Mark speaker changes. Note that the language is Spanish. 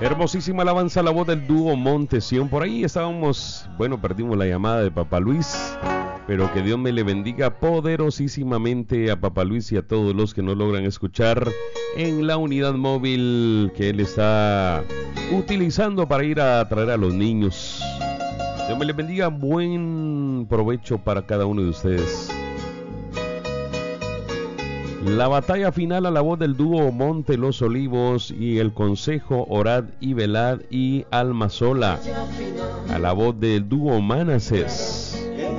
Speaker 1: Hermosísima alabanza, la voz del dúo Montesión. Por ahí estábamos, bueno, perdimos la llamada de Papá Luis, pero que Dios me le bendiga poderosísimamente a Papá Luis y a todos los que no logran escuchar en la unidad móvil que él está utilizando para ir a traer a los niños. Dios me le bendiga, buen provecho para cada uno de ustedes. La batalla final a la voz del dúo Monte Los Olivos y el consejo Orad y Velad y Alma Sola a la voz del dúo Manases.